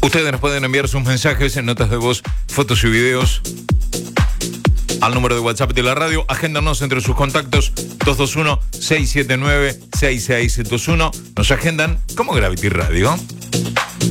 Ustedes nos pueden enviar sus mensajes en notas de voz, fotos y videos al número de WhatsApp de la radio. Agéndanos entre sus contactos 221-679-6621. Nos agendan como Gravity Radio.